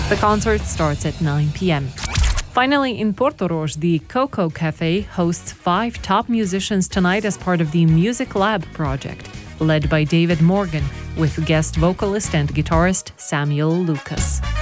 The concert starts at 9 p.m. Finally, in Portorož, the Coco Cafe hosts 5 top musicians tonight as part of the Music Lab project, led by David Morgan, with guest vocalist and guitarist Samuel Lucas.